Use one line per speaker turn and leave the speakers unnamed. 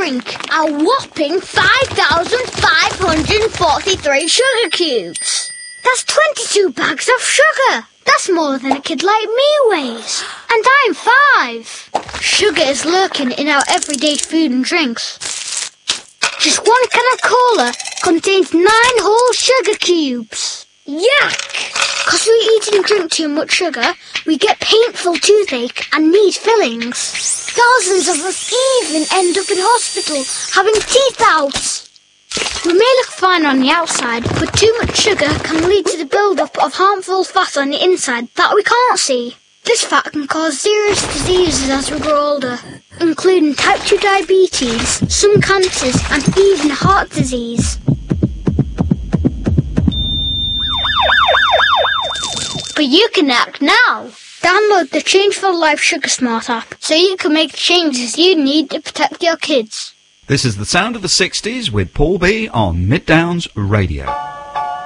drink a whopping 5,543 sugar cubes. That's 22 bags of sugar. That's more than a kid like me weighs. And I'm 5. Sugar is lurking in our everyday food and drinks. Just one can of cola contains 9 whole sugar cubes. Yuck! Because we eat and drink too much sugar, we get painful toothache and need fillings. Thousands of us even end up in hospital having teeth out. We may look fine on the outside, but too much sugar can lead to the build-up of harmful fat on the inside that we can't see. This fat can cause serious diseases as we grow older, including type 2 diabetes, some cancers, and even heart disease. But you can act now. Download the Change for Life Sugar Smart app so you can make the changes you need to protect your kids.
This is the sound of the 60s with Paul B on Mid Downs Radio.